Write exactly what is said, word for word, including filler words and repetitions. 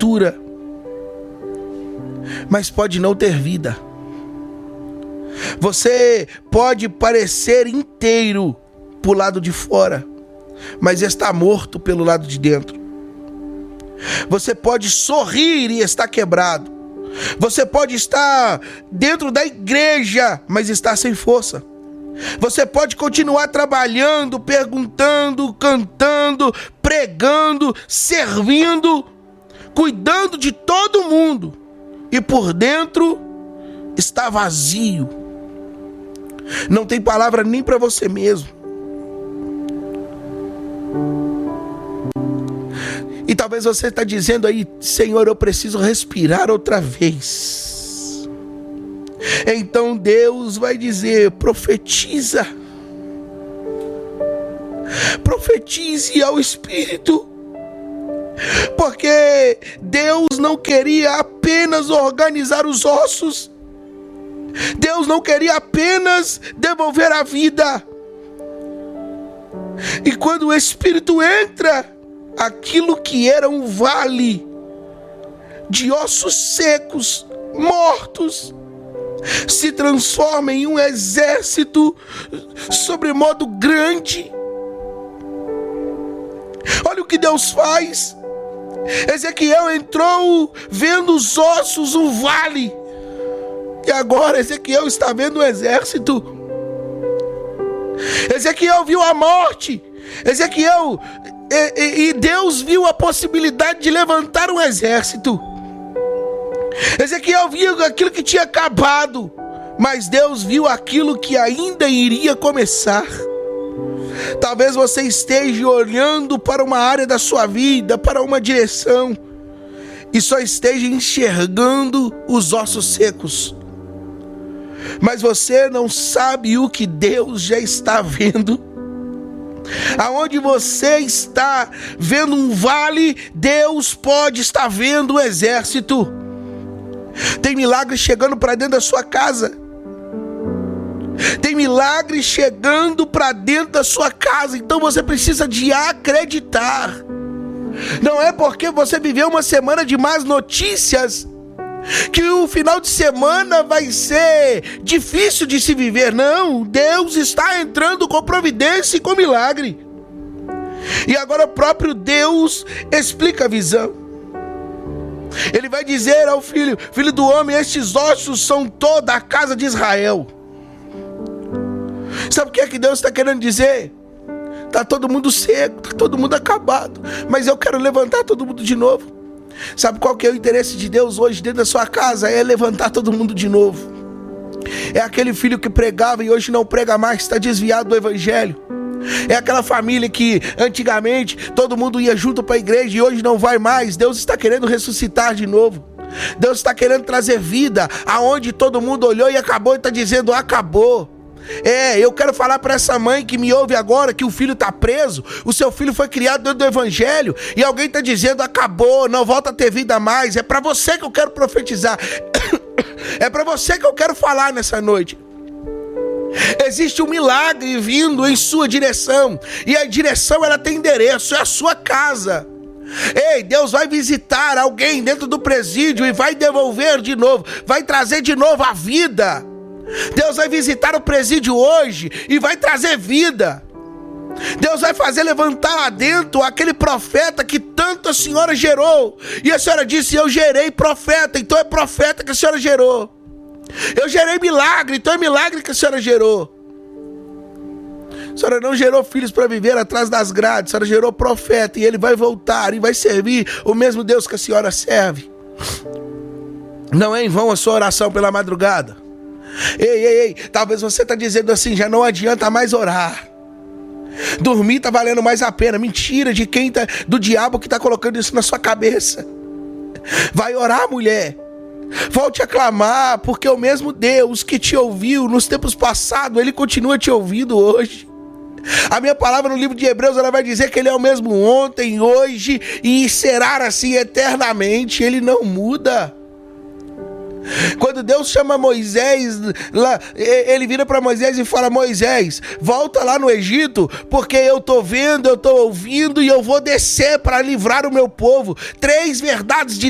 estrutura, mas pode não ter vida. Você pode parecer inteiro pro lado de fora, mas está morto pelo lado de dentro. Você pode sorrir e estar quebrado. Você pode estar dentro da igreja, mas estar sem força. Você pode continuar trabalhando, perguntando, cantando, pregando, servindo, cuidando de todo mundo, e por dentro está vazio. Não tem palavra nem para você mesmo. E talvez você está dizendo aí: Senhor, eu preciso respirar outra vez. Então Deus vai dizer: profetiza. Profetize ao Espírito. Porque Deus não queria apenas organizar os ossos. Deus não queria apenas devolver a vida. E quando o Espírito entra, aquilo que era um vale de ossos secos, mortos, se transforma em um exército sobremodo grande. Olha o que Deus faz. Ezequiel entrou vendo os ossos, um vale, e agora Ezequiel está vendo um exército. Ezequiel viu a morte. Ezequiel e, e, e Deus viu a possibilidade de levantar um exército. Ezequiel viu aquilo que tinha acabado, mas Deus viu aquilo que ainda iria começar. Talvez você esteja olhando para uma área da sua vida, para uma direção, e só esteja enxergando os ossos secos. Mas você não sabe o que Deus já está vendo. Aonde você está vendo um vale, Deus pode estar vendo um exército. Tem milagre chegando para dentro da sua casa. Tem milagre chegando para dentro da sua casa. Então você precisa de acreditar. Não é porque você viveu uma semana de más notícias que o final de semana vai ser difícil de se viver. Não, Deus está entrando com providência e com milagre. E agora o próprio Deus explica a visão. Ele vai dizer ao filho: filho do homem, estes ossos são toda a casa de Israel. Sabe o que é que Deus está querendo dizer? Está todo mundo seco, está todo mundo acabado, mas eu quero levantar todo mundo de novo. Sabe qual que é o interesse de Deus hoje dentro da sua casa? É levantar todo mundo de novo. É aquele filho que pregava e hoje não prega mais, está desviado do evangelho. É aquela família que antigamente todo mundo ia junto para a igreja e hoje não vai mais. Deus está querendo ressuscitar de novo. Deus está querendo trazer vida aonde todo mundo olhou e acabou e está dizendo: acabou. É, eu quero falar para essa mãe que me ouve agora que o filho está preso. O seu filho foi criado dentro do evangelho e alguém está dizendo: acabou, não volta a ter vida mais. É para você que eu quero profetizar. É para você que eu quero falar nessa noite. Existe um milagre vindo em sua direção, e a direção ela tem endereço, é a sua casa. Ei, Deus vai visitar alguém dentro do presídio e vai devolver de novo, vai trazer de novo a vida. Deus vai visitar o presídio hoje e vai trazer vida. Deus vai fazer levantar lá dentro aquele profeta que tanto a senhora gerou. E a senhora disse: eu gerei profeta, então é profeta que a senhora gerou. Eu gerei milagre, então é milagre que a senhora gerou. A senhora não gerou filhos para viver atrás das grades, a senhora gerou profeta, e ele vai voltar e vai servir o mesmo Deus que a senhora serve. Não é em vão a sua oração pela madrugada. Ei, ei, ei, talvez você está dizendo assim: já não adianta mais orar. Dormir está valendo mais a pena. Mentira de quem tá, do diabo que está colocando isso na sua cabeça. Vai orar, mulher. Volte a clamar, porque o mesmo Deus que te ouviu nos tempos passados, Ele continua te ouvindo hoje. A minha palavra no livro de Hebreus, ela vai dizer que Ele é o mesmo ontem, hoje e será assim eternamente. Ele não muda. Quando Deus chama Moisés, lá, ele vira para Moisés e fala: Moisés, volta lá no Egito, porque eu estou vendo, eu estou ouvindo e eu vou descer para livrar o meu povo. Três verdades de